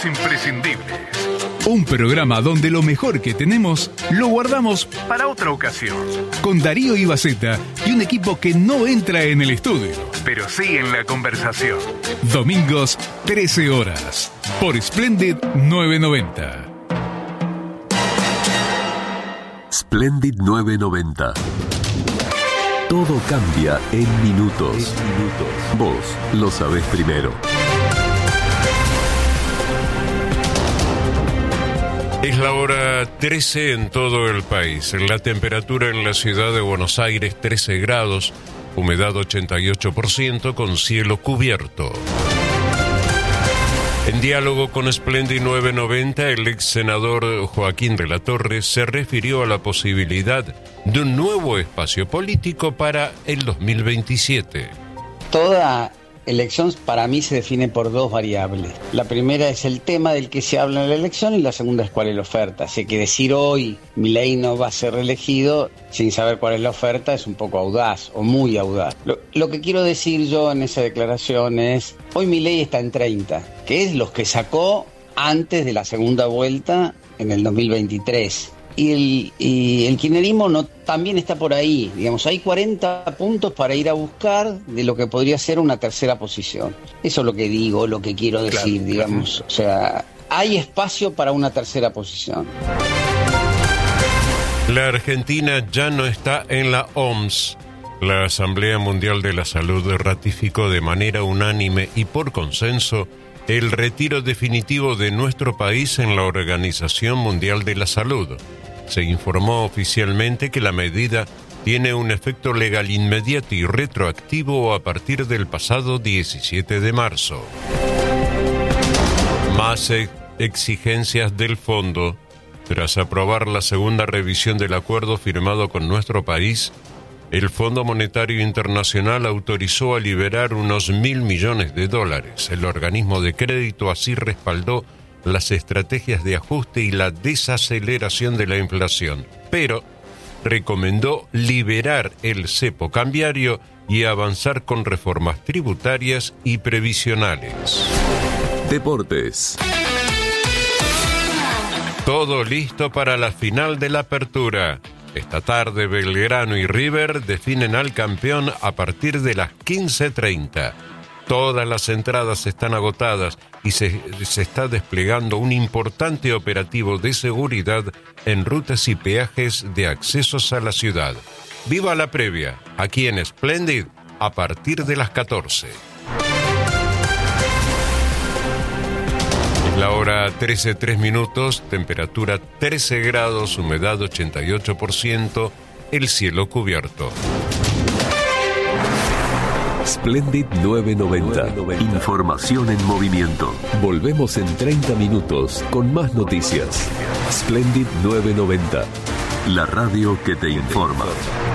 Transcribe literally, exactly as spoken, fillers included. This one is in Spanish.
los imprescindibles. Un programa donde lo mejor que tenemos lo guardamos Para otra ocasión. con Darío Ibaceta y un equipo que no entra en el estudio. Pero sí en la conversación. Domingos, trece horas, por Splendid novecientos noventa. Splendid novecientos noventa. Todo cambia en minutos. En minutos. Vos lo sabés primero. Es la hora trece en todo el país. La temperatura en la ciudad de Buenos Aires, trece grados, humedad ochenta y ocho por ciento, con cielo cubierto. En diálogo con Splendid novecientos noventa, el ex senador Joaquín de la Torre se refirió a la posibilidad de un nuevo espacio político para el dos mil veintisiete. Toda elección para mí se define por dos variables. La primera es el tema del que se habla en la elección y la segunda es cuál es la oferta. Así que decir hoy Milei no va a ser reelegido sin saber cuál es la oferta es un poco audaz o muy audaz. Lo, lo que quiero decir yo en esa declaración es, hoy Milei está en treinta, que es los que sacó antes de la segunda vuelta en el dos mil veintitrés. Y el, y el kirchnerismo no, también está por ahí, digamos, hay cuarenta puntos para ir a buscar de lo que podría ser una tercera posición. Eso es lo que digo, lo que quiero decir, claro, digamos, claro. O sea, hay espacio para una tercera posición. La Argentina ya no está en la O M S. La Asamblea Mundial de la Salud ratificó de manera unánime y por consenso el retiro definitivo de nuestro país en la Organización Mundial de la Salud. Se informó oficialmente que la medida tiene un efecto legal inmediato y retroactivo a partir del pasado diecisiete de marzo. Más ex- exigencias del fondo. Tras aprobar la segunda revisión del acuerdo firmado con nuestro país, el Fondo Monetario Internacional autorizó a liberar unos mil millones de dólares. El organismo de crédito así respaldó las estrategias de ajuste y la desaceleración de la inflación, pero recomendó liberar el cepo cambiario y avanzar con reformas tributarias y previsionales. Deportes. Todo listo para la final de la Apertura. Esta tarde Belgrano y River definen al campeón a partir de las quince treinta. Todas las entradas están agotadas y se, se está desplegando un importante operativo de seguridad en rutas y peajes de accesos a la ciudad. Viva la previa, aquí en Splendid, a partir de las catorce. La hora trece tres minutos, temperatura trece grados, humedad ochenta y ocho por ciento, el cielo cubierto. Splendid novecientos noventa. Información en movimiento. Volvemos en treinta minutos con más noticias. Splendid novecientos noventa. La radio que te informa.